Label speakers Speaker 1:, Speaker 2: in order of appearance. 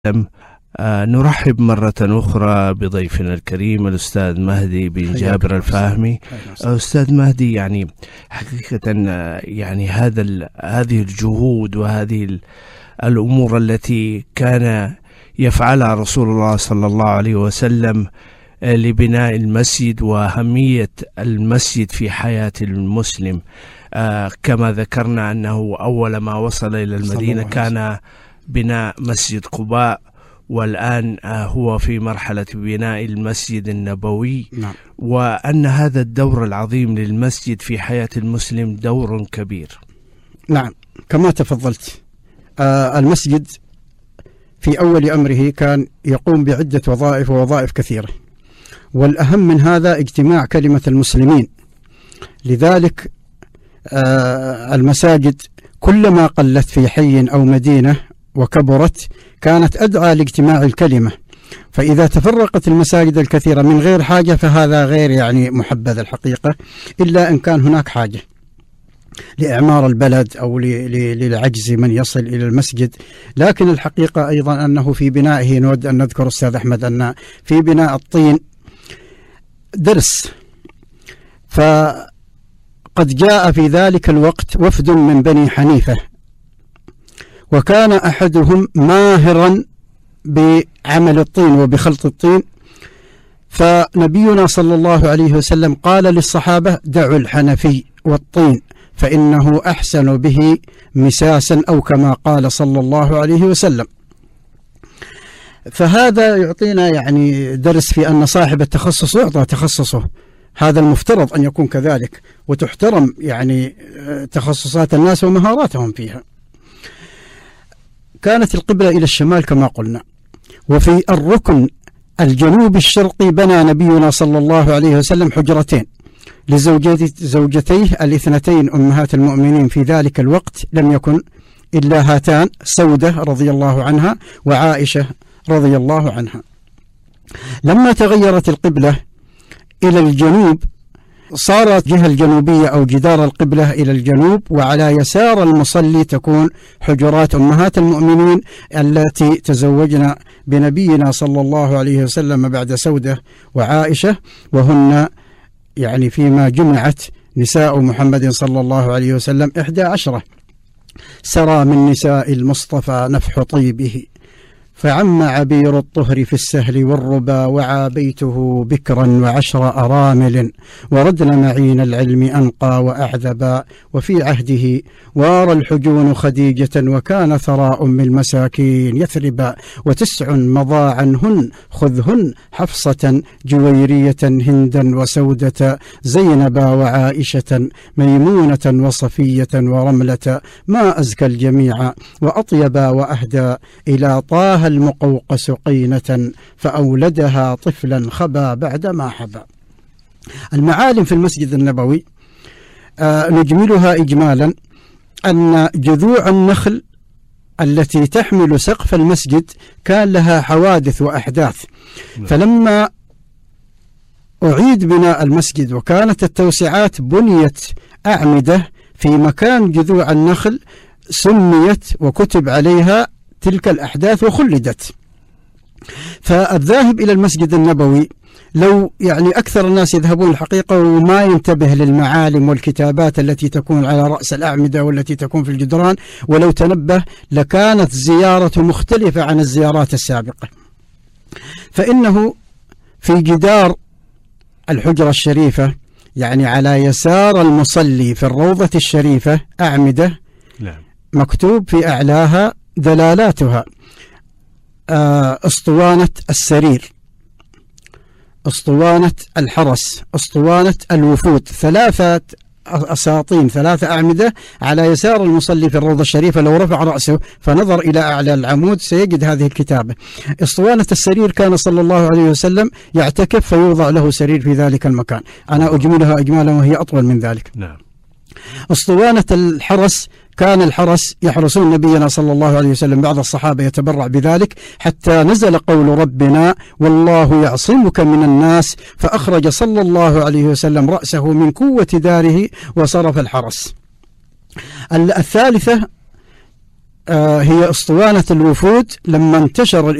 Speaker 1: نرحب مرة أخرى بضيفنا الكريم الأستاذ مهدي بن جابر الفاهمي. أستاذ مهدي، يعني حقيقة يعني هذه الجهود وهذه الأمور التي كان يفعلها رسول الله صلى الله عليه وسلم لبناء المسجد وأهمية المسجد في حياة المسلم، كما ذكرنا أنه أول ما وصل إلى المدينة كان بناء مسجد قباء، والآن هو في مرحلة بناء المسجد النبوي.
Speaker 2: نعم.
Speaker 1: وأن هذا الدور العظيم للمسجد في حياة المسلم دور كبير.
Speaker 2: نعم، كما تفضلت، المسجد في أول أمره كان يقوم بعدة وظائف ووظائف كثيرة، والأهم من هذا اجتماع كلمة المسلمين. لذلك المساجد كلما قلت في حي أو مدينة وكبرت كانت أدعى لاجتماع الكلمة، فإذا تفرقت المساجد الكثيرة من غير حاجة فهذا غير يعني محبذ الحقيقة، إلا إن كان هناك حاجة لإعمار البلد أو للعجز من يصل إلى المسجد. لكن الحقيقة أيضا أنه في بنائه نود أن نذكر أستاذ أحمد أن في بناء الطين درس، فقد جاء في ذلك الوقت وفد من بني حنيفة، وكان أحدهم ماهرا بعمل الطين وبخلط الطين، فنبينا صلى الله عليه وسلم قال للصحابة: دعوا الحنفي والطين فإنه أحسن به مساسا، أو كما قال صلى الله عليه وسلم. فهذا يعطينا يعني درس في أن صاحب التخصص يعطى تخصصه، هذا المفترض أن يكون كذلك، وتحترم يعني تخصصات الناس ومهاراتهم فيها. كانت القبلة إلى الشمال كما قلنا، وفي الركن الجنوب الشرقي بنى نبينا صلى الله عليه وسلم حجرتين لزوجتيه الاثنتين أمهات المؤمنين في ذلك الوقت، لم يكن إلا هاتان، سودة رضي الله عنها وعائشة رضي الله عنها. لما تغيرت القبلة إلى الجنوب صارت جهة الجنوبية أو جدار القبلة إلى الجنوب، وعلى يسار المصلي تكون حجرات أمهات المؤمنين التي تزوجن بنبينا صلى الله عليه وسلم بعد سودة وعائشة، وهن يعني فيما جمعت نساء محمد صلى الله عليه وسلم 11. سرى من نساء المصطفى نفح طيبه، فعم عبير الطهر في السهل والربا، وعى بيته بكرا وعشر أرامل، وردن معين العلم أنقى وأعذبا، وفي عهده وار الحجون خديجة، وكان ثراء من المساكين يثربا، وتسع مضى عنهن خذهن حفصة جويرية هندا وسودة زينبا وعائشة ميمونة وصفية ورملة، ما أزكى الجميع وأطيبا وأهدى إلى طه المقوقس قينة، فأولدها طفلا خبا بعدما حبا. المعالم في المسجد النبوي نجملها إجمالا، أن جذوع النخل التي تحمل سقف المسجد كان لها حوادث وأحداث، فلما أعيد بناء المسجد وكانت التوسعات بنيت أعمدة في مكان جذوع النخل سميت وكتب عليها تلك الأحداث وخلدت. فالذاهب إلى المسجد النبوي لو يعني أكثر الناس يذهبون الحقيقة وما ينتبه للمعالم والكتابات التي تكون على رأس الأعمدة والتي تكون في الجدران، ولو تنبه لكانت زيارة مختلفة عن الزيارات السابقة. فإنه في جدار الحجرة الشريفة، يعني على يسار المصلي في الروضة الشريفة، أعمدة مكتوب في أعلاها دلالاتها: أسطوانة السرير، أسطوانة الحرس، أسطوانة الوفود، 3 أساطين، 3 أعمدة على يسار المصلي في الروضة الشريفة. لو رفع رأسه فنظر إلى أعلى العمود سيجد هذه الكتابة. أسطوانة السرير كان صلى الله عليه وسلم يعتكف فيوضع له سرير في ذلك المكان، أنا أجملها إجمالا وهي أطول من ذلك.
Speaker 1: نعم.
Speaker 2: أسطوانة الحرس، كان الحرس يحرسون نبينا صلى الله عليه وسلم، بعض الصحابة يتبرع بذلك، حتى نزل قول ربنا: والله يعصمك من الناس، فأخرج صلى الله عليه وسلم رأسه من قوة داره وصرف الحرس. الثالثة هي اسطوانة الوفود لما انتشر